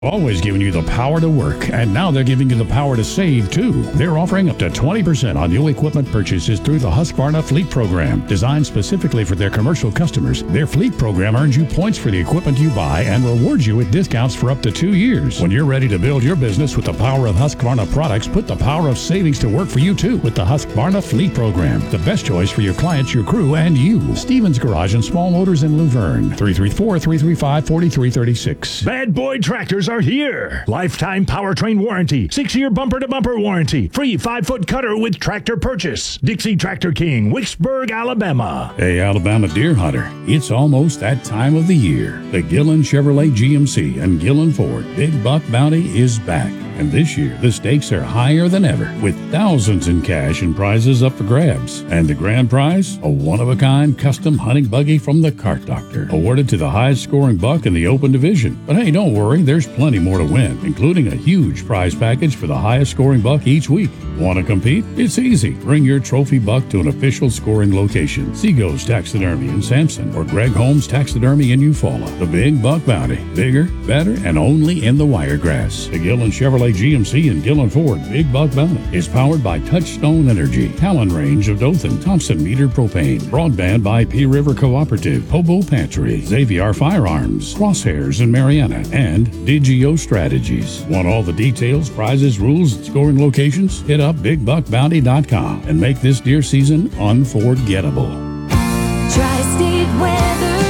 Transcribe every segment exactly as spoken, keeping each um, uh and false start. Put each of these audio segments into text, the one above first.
Always giving you the power to work, and now they're giving you the power to save, too. They're offering up to twenty percent on new equipment purchases through the Husqvarna Fleet Program. Designed specifically for their commercial customers, their Fleet Program earns you points for the equipment you buy and rewards you with discounts for up to two years. When you're ready to build your business with the power of Husqvarna products, put the power of savings to work for you, too, with the Husqvarna Fleet Program. The best choice for your clients, your crew, and you. Stevens Garage and Small Motors in Luverne. three three four, three three five, four three three six. Bad Boy Tractors are here. Lifetime powertrain warranty, six-year bumper-to-bumper warranty, free five-foot cutter with tractor purchase. Dixie Tractor King, Wicksburg, Alabama. Hey, Alabama deer hunter, it's almost that time of the year. The Gillen Chevrolet G M C and Gillen Ford Big Buck Bounty is back. And this year, the stakes are higher than ever, with thousands in cash and prizes up for grabs. And the grand prize? A one-of-a-kind custom hunting buggy from the Cart Doctor, awarded to the highest-scoring buck in the open division. But hey, don't worry, there's plenty more to win, including a huge prize package for the highest-scoring buck each week. Want to compete? It's easy. Bring your trophy buck to an official scoring location. Seago's Taxidermy in Sampson or Greg Holmes Taxidermy in Eufaula. The Big Buck Bounty. Bigger, better, and only in the Wiregrass. The Gillen Chevrolet G M C and Gillen Ford Big Buck Bounty is powered by Touchstone Energy, Talon Range of Dothan, Thompson Meter Propane, broadband by P River Cooperative, Hobo Pantry, Xavier Firearms, Crosshairs in Mariana, and Digio Strategies. Want all the details, prizes, rules, and scoring locations? Hit up big buck bounty dot com and make this deer season unforgettable. Tri-State weather.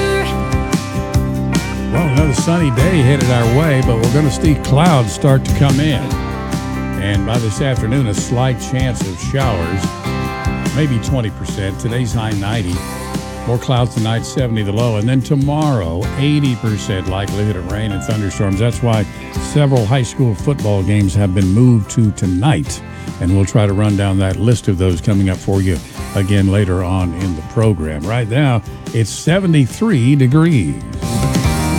Well, another sunny day headed our way, but we're going to see clouds start to come in. And by this afternoon, a slight chance of showers, maybe twenty percent. Today's high ninety. More clouds tonight, seventy the low. And then tomorrow, eighty percent likelihood of rain and thunderstorms. That's why several high school football games have been moved to tonight. And we'll try to run down that list of those coming up for you again later on in the program. Right now, it's seventy-three degrees.